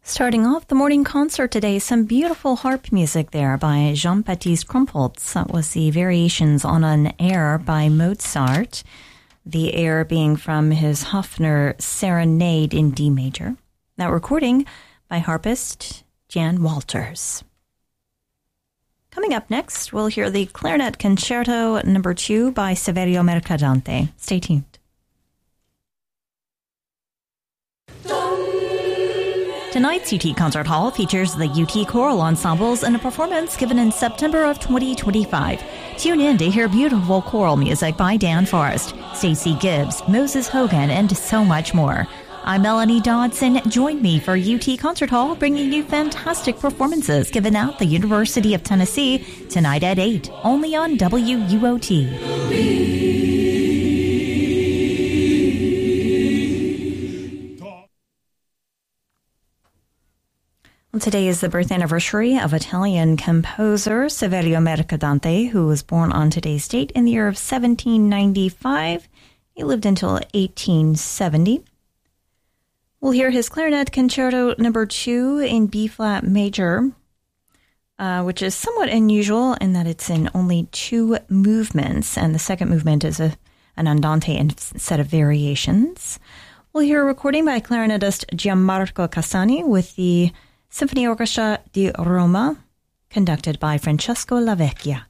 Starting off the morning concert today, some beautiful harp music there by Jean-Baptiste Krumpholz. That was the Variations on an Air by Mozart, the air being from his Hofner Serenade in D major. That recording by harpist Jan Walters. Coming up next, we'll hear the Clarinet Concerto No. 2 by Saverio Mercadante. Stay tuned. Tonight's UT Concert Hall features the UT Choral Ensembles in a performance given in September of 2025. Tune in to hear beautiful choral music by Dan Forrest, Stacey Gibbs, Moses Hogan, and so much more. I'm Melanie Dodson. Join me for UT Concert Hall, bringing you fantastic performances given at the University of Tennessee tonight at 8, only on WUOT. Well, today is the birth anniversary of Italian composer Saverio Mercadante, who was born on today's date in the year of 1795. He lived until 1870. We'll hear his Clarinet Concerto No. 2 in B-flat major, which is somewhat unusual in that it's in only 2 movements, and the second movement is an andante and set of variations. We'll hear a recording by clarinetist Gianmarco Castani with the Symphony Orchestra di Roma, conducted by Francesco Lavecchia.